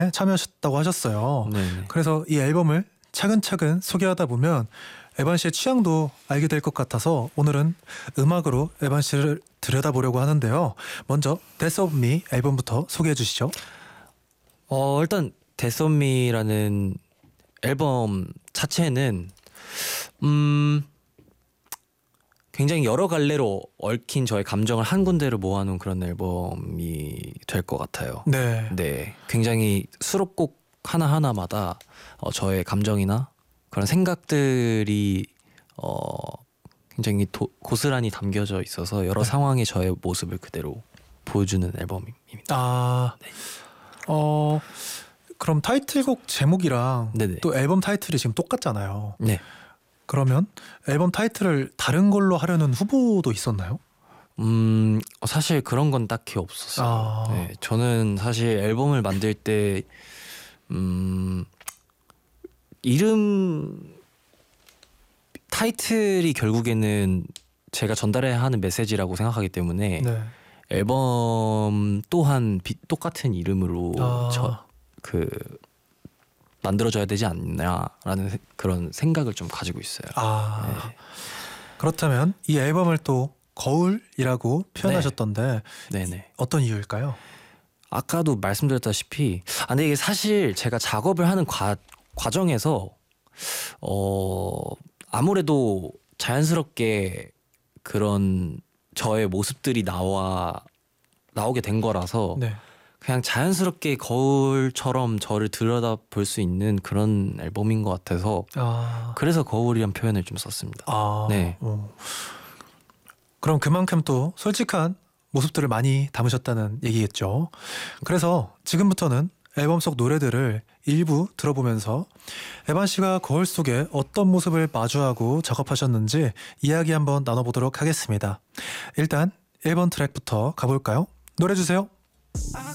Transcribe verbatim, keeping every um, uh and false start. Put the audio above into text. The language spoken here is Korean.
참여하셨다고 하셨어요. 네네. 그래서 이 앨범을 차근차근 소개하다 보면 에반 씨의 취향도 알게 될 것 같아서 오늘은 음악으로 에반 씨를 들여다보려고 하는데요. 먼저 Death of Me 앨범부터 소개해 주시죠. 어 일단 Death of Me라는 앨범 자체는 음 굉장히 여러 갈래로 얽힌 저의 감정을 한 군데로 모아놓은 그런 앨범이 될 것 같아요. 네. 네, 굉장히 수록곡 하나 하나마다 어, 저의 감정이나 그런 생각들이 어, 굉장히 도, 고스란히 담겨져 있어서 여러 네. 상황의 저의 모습을 그대로 보여주는 앨범입니다. 아, 네. 어, 그럼 타이틀곡 제목이랑 네네. 또 앨범 타이틀이 지금 똑같잖아요. 네. 그러면 앨범 타이틀을 다른 걸로 하려는 후보도 있었나요? 음 사실 그런 건 딱히 없었어요. 아. 네, 저는 사실 앨범을 만들 때 음, 이름 타이틀이 결국에는 제가 전달해야 하는 메시지라고 생각하기 때문에 네. 앨범 또한 비, 똑같은 이름으로 아. 저, 그 만들어져야 되지 않나라는 세- 그런 생각을 좀 가지고 있어요. 아, 네. 그렇다면 이 앨범을 또 거울이라고 표현하셨던데 네네. 어떤 이유일까요? 아까도 말씀드렸다시피 아 근데 이게 사실 제가 작업을 하는 과, 과정에서 어 아무래도 자연스럽게 그런 저의 모습들이 나와 나오게 된 거라서 네. 그냥 자연스럽게 거울처럼 저를 들여다 볼 수 있는 그런 앨범인 것 같아서 아, 그래서 거울이란 표현을 좀 썼습니다. 아, 네. 어. 그럼 그만큼 또 솔직한 모습들을 많이 담으셨다는 얘기겠죠. 그래서 지금부터는 앨범 속 노래들을 일부 들어보면서 에반 씨가 거울 속에 어떤 모습을 마주하고 작업하셨는지 이야기 한번 나눠보도록 하겠습니다. 일단 일 번 트랙부터 가볼까요? 노래 주세요.